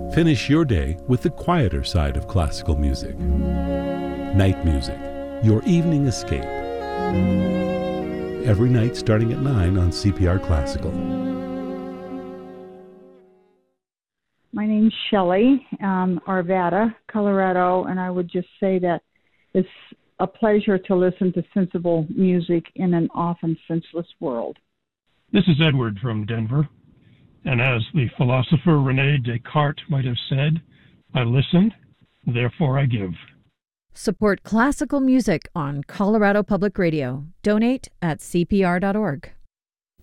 Finish your day with the quieter side of classical music. Night Music, your evening escape. Every night starting at 9 on CPR Classical. My name's Shelley, Arvada, Colorado, and I would just say that it's a pleasure to listen to sensible music in an often senseless world. This is Edward from Denver, and as the philosopher René Descartes might have said, I listened, therefore I give. Support classical music on Colorado Public Radio. Donate at cpr.org.